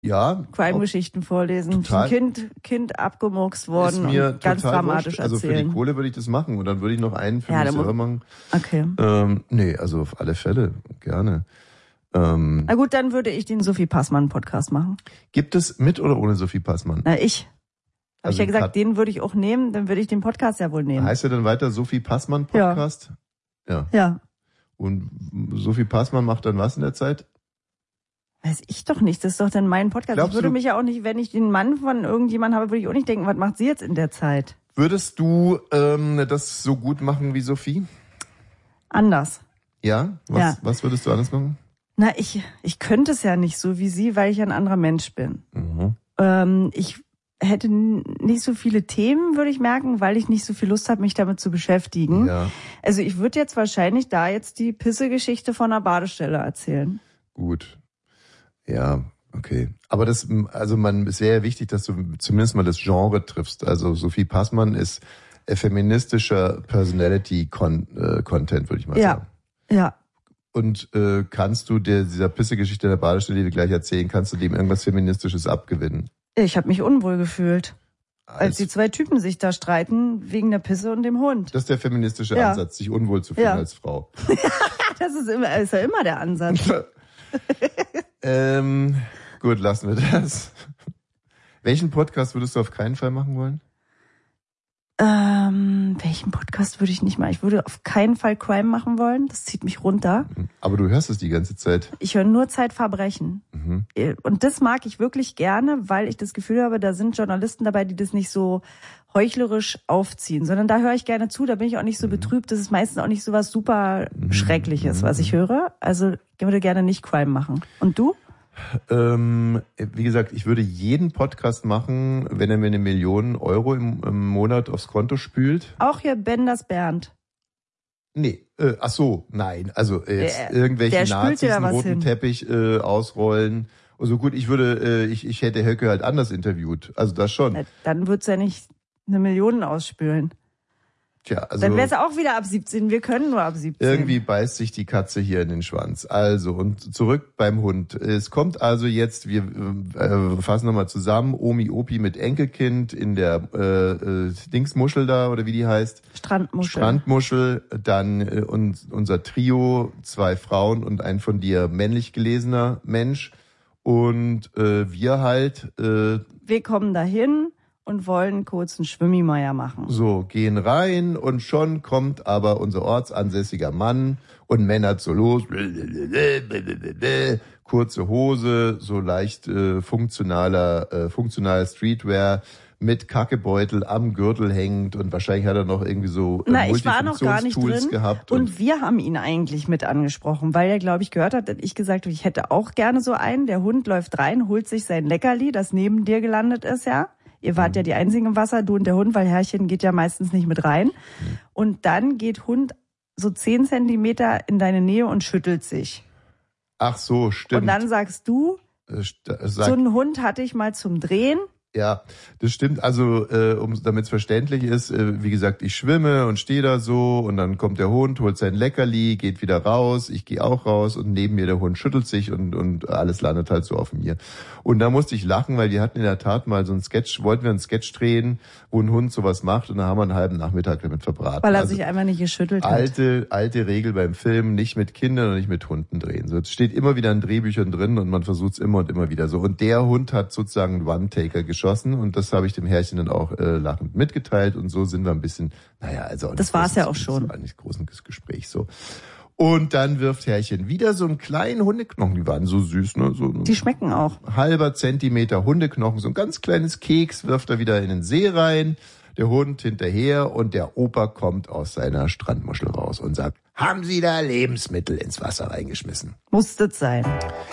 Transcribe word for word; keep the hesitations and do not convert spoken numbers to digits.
Ja. Crime-Geschichten vorlesen. Total. Ein Kind, Kind abgemurkst worden ist mir und ganz total dramatisch wurscht. Also erzählen. für die Kohle würde ich das machen und dann würde ich noch einen für ja, mich selber machen. Okay. Ähm, nee, also auf alle Fälle, gerne. Ähm, Na gut, dann würde ich den Sophie Passmann-Podcast machen. Gibt es mit oder ohne Sophie Passmann? Na, ich. Habe Also ich ja gesagt, Kat- den würde ich auch nehmen, dann würde ich den Podcast ja wohl nehmen. Heißt er dann weiter Sophie Passmann Podcast? Ja. Ja. Und Sophie Passmann macht dann was in der Zeit? Weiß ich doch nicht, das ist doch dann mein Podcast. Glaubst ich würde du- mich ja auch nicht, wenn ich den Mann von irgendjemandem habe, würde ich auch nicht denken, was macht sie jetzt in der Zeit? Würdest du ähm, das so gut machen wie Sophie? Anders. Ja? Was, Ja. was würdest du anders machen? Na, ich, ich könnte es ja nicht so wie sie, weil ich ein anderer Mensch bin. Mhm. Ähm, ich hätte n- nicht so viele Themen, würde ich merken, weil ich nicht so viel Lust habe, mich damit zu beschäftigen. Ja, Also ich würde jetzt wahrscheinlich da jetzt die Pisse-Geschichte von einer Badestelle erzählen. gut. Ja, okay. Aber das, also man, es wäre ja wichtig, dass du zumindest mal das Genre triffst. Also Sophie Passmann ist äh, feministischer Personality-Content, würde ich mal Ja. sagen. Ja. Und äh, kannst du der, dieser Pisse-Geschichte der Badestelle, die wir gleich erzählen, kannst du dem irgendwas Feministisches abgewinnen? Ich habe mich unwohl gefühlt, als Als, die zwei Typen sich da streiten wegen der Pisse und dem Hund. das ist der feministische Ja. Ansatz, sich unwohl zu fühlen Ja. als Frau. Das ist, immer, ist ja immer der Ansatz. ähm, gut, lassen wir das. Welchen Podcast würdest du auf keinen Fall machen wollen? Ähm, welchen Podcast würde ich nicht machen? Ich würde auf keinen Fall Crime machen wollen. Das zieht mich runter. Aber du hörst es die ganze Zeit. Ich höre nur Zeitverbrechen. Mhm. Und das mag ich wirklich gerne, weil ich das Gefühl habe, da sind Journalisten dabei, die das nicht so heuchlerisch aufziehen, sondern da höre ich gerne zu, da bin ich auch nicht so betrübt. Das ist meistens auch nicht so was super Schreckliches, was ich höre. Also ich würde gerne nicht Crime machen. Und du? Ähm, wie gesagt, ich würde jeden Podcast machen, wenn er mir eine Million Euro im, im Monat aufs Konto spült. Auch hier Benders Bernd. Nee, äh, ach so, nein. Also äh, jetzt Der- irgendwelche der spült Nazis dir da einen was roten hin. Teppich äh, ausrollen. Also gut, ich würde, äh, ich, ich hätte Höcke halt anders interviewt. Also das schon. Na, dann wird's ja nicht eine Million ausspülen. Tja, also Dann wäre es auch wieder ab siebzehn. Wir können nur ab siebzehn. irgendwie beißt sich die Katze hier in den Schwanz. Also, und zurück beim Hund. Es kommt also jetzt, wir äh, fassen nochmal zusammen, Omi Opi mit Enkelkind in der äh, äh, Dingsmuschel da, oder wie die heißt. Strandmuschel. Strandmuschel, dann äh, uns, unser Trio, zwei Frauen und ein von dir männlich gelesener Mensch. Und äh, wir halt äh, Wir kommen dahin und wollen kurz einen Schwimmimeier machen. so, gehen rein und schon kommt aber unser ortsansässiger Mann und männert so los. Kurze Hose, so leicht äh, funktionaler, äh, funktionaler Streetwear mit Kackebeutel am Gürtel hängend und wahrscheinlich hat er noch irgendwie so äh, Na, ich war noch gar nicht Multifunktionstools drin gehabt. und wir haben ihn eigentlich mit angesprochen, weil er, glaube ich, gehört hat, dass ich gesagt habe, ich hätte auch gerne so einen. Der Hund läuft rein, holt sich sein Leckerli, das neben dir gelandet ist, ja. Ihr wart ja die Einzigen im Wasser, du und der Hund, weil Herrchen geht ja meistens nicht mit rein. Und dann geht Hund so zehn Zentimeter in deine Nähe und schüttelt sich. Ach so, stimmt. Und dann sagst du, Äh, st- äh, so sag, einen Hund hatte ich mal zum Drehen. ja, das stimmt. Also, äh, um, damit es verständlich ist, äh, wie gesagt, ich schwimme und stehe da so und dann kommt der Hund, holt sein Leckerli, geht wieder raus, ich gehe auch raus und neben mir der Hund schüttelt sich und, und alles landet halt so auf mir. Und da musste ich lachen, weil wir hatten in der Tat mal so einen Sketch, wollten wir einen Sketch drehen, wo ein Hund sowas macht und da haben wir einen halben Nachmittag damit verbraten. Weil er Also, sich einfach nicht geschüttelt hat. Alte, alte Regel beim Film, nicht mit Kindern und nicht mit Hunden drehen. So, es steht immer wieder in Drehbüchern drin und man versucht es immer und immer wieder so. Und der Hund hat sozusagen einen One-Taker geschossen und das habe ich dem Herrchen dann auch äh, lachend mitgeteilt und so sind wir ein bisschen, naja, also auch nicht Das war's großes- ja auch schon. Das war nicht großes Gespräch so. Und dann wirft Herrchen wieder so einen kleinen Hundeknochen, die waren so süß, ne, so ein Die schmecken auch. halber Zentimeter Hundeknochen, so ein ganz kleines Keks wirft er wieder in den See rein, der Hund hinterher und der Opa kommt aus seiner Strandmuschel raus und sagt, haben Sie da Lebensmittel ins Wasser reingeschmissen? Musste es sein.